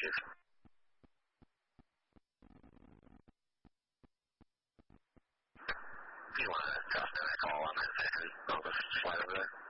you. You want to drop in a call on that second? I'll just slide over there.